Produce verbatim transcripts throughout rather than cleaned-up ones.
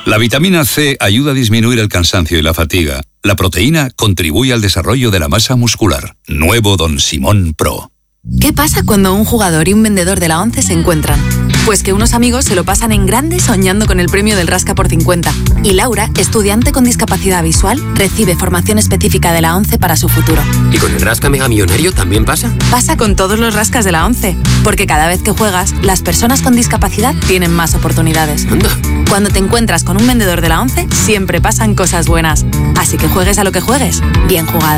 La vitamina C ayuda a disminuir el cansancio y la fatiga. La proteína contribuye al desarrollo de la masa muscular. Nuevo Don Simón Pro. ¿Qué pasa cuando un jugador y un vendedor de la ONCE se encuentran? Pues que unos amigos se lo pasan en grande soñando con el premio del Rasca por cincuenta. Y Laura, estudiante con discapacidad visual, recibe formación específica de la ONCE para su futuro. ¿Y con el Rasca Mega Millonario también pasa? Pasa con todos los rascas de la ONCE, porque cada vez que juegas, las personas con discapacidad tienen más oportunidades. Anda. Cuando te encuentras con un vendedor de la ONCE, siempre pasan cosas buenas. Así que juegues a lo que juegues, bien jugado.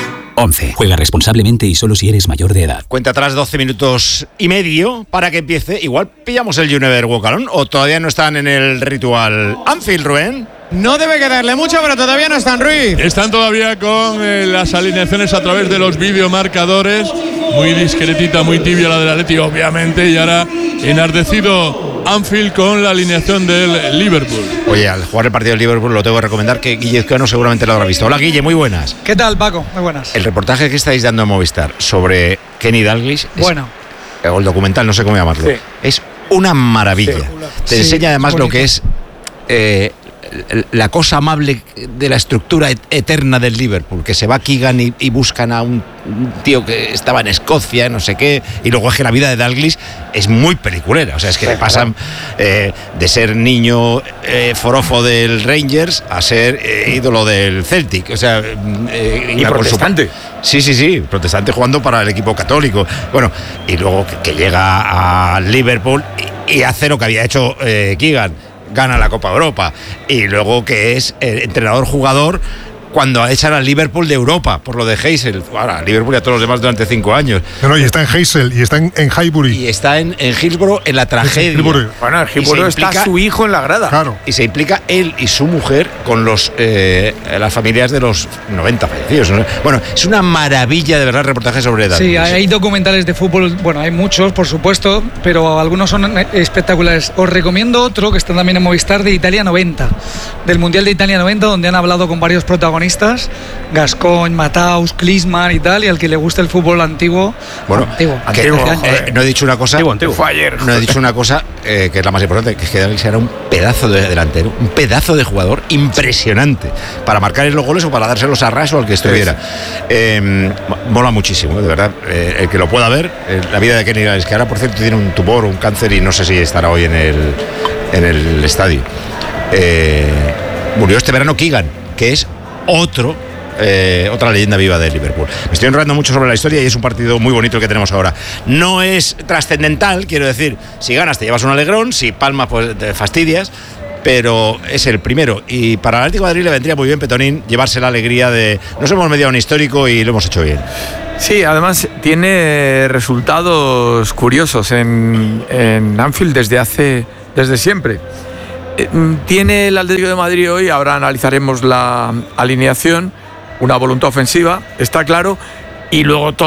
once. Juega responsablemente y solo si eres mayor de edad. Cuenta atrás doce minutos y medio para que empiece. Igual pillamos el You Never Walk Alone o todavía no están en el ritual Anfield, Rubén. No debe quedarle mucho, pero todavía no están, Ruiz. Están todavía con eh, las alineaciones a través de los videomarcadores. Muy discretita, muy tibia la del Atleti, obviamente. Y ahora enardecido Anfield con la alineación del Liverpool. Oye, al jugar el partido del Liverpool lo tengo que recomendar, que Guille Ezcano seguramente lo habrá visto. Hola, Guille, muy buenas. ¿Qué tal, Paco? Muy buenas. El reportaje que estáis dando en Movistar sobre Kenny Dalglish, bueno, es, o el documental, no sé cómo llamarlo, sí. Es una maravilla. Sí. Te sí, enseña además lo que es eh, la cosa amable de la estructura eterna del Liverpool, que se va Keegan y, y buscan a un tío que estaba en Escocia, no sé qué, y luego es que la vida de Dalglish es muy peliculera, o sea, es que le pasan eh, de ser niño eh, forofo del Rangers a ser eh, ídolo del Celtic, o sea, eh, y protestante. Su... Sí, sí, sí, protestante jugando para el equipo católico. Bueno, y luego que, que llega a Liverpool y, y hace lo que había hecho eh, Keegan, gana la Copa Europa, y luego que es el entrenador-jugador cuando echan al Liverpool de Europa por lo de Heysel. Ahora, Liverpool y a todos los demás durante cinco años. No, no, y está en Heysel y está en, en Highbury. Y está en, en Hillsborough en la tragedia. Hillsborough. Bueno, en Hillsborough está implica, su hijo en la grada. Claro. Y se implica él y su mujer con los eh, las familias de los noventa fallecidos. Bueno, es una maravilla de verdad el reportaje sobre edad. Sí, hay documentales de fútbol, bueno, hay muchos, por supuesto, pero algunos son espectaculares. Os recomiendo otro que está también en Movistar, de Italia noventa, del Mundial de Italia noventa, donde han hablado con varios protagonistas, Gascoigne, Mataus, Klinsmann y tal, y al que le gusta el fútbol antiguo. Bueno, antiguo, que, antiguo. Eh, no he dicho una cosa. Antiguo, antiguo. Fue ayer. No he dicho una cosa eh, que es la más importante, que es que Dalglish era un pedazo de delantero, un pedazo de jugador impresionante para marcar los goles o para dárselos a Ras o al que estuviera. Eh, mola muchísimo, de verdad. Eh, el que lo pueda ver, eh, la vida de Kenny Dalglish, que ahora por cierto tiene un tumor, un cáncer y no sé si estará hoy en el en el estadio. Eh, murió este verano Keegan, que es otro eh, otra leyenda viva de Liverpool. Me estoy enrollando mucho sobre la historia y es un partido muy bonito el que tenemos ahora. No es trascendental, quiero decir, si ganas te llevas un alegrón, si palmas pues te fastidias, pero es el primero y para el Atlético de Madrid le vendría muy bien, Petonín, llevarse la alegría de nos hemos mediado un histórico y lo hemos hecho bien. Sí, además tiene resultados curiosos en, en Anfield desde hace desde siempre. Tiene el Atlético de Madrid hoy, ahora analizaremos la alineación, una voluntad ofensiva, está claro, y luego todo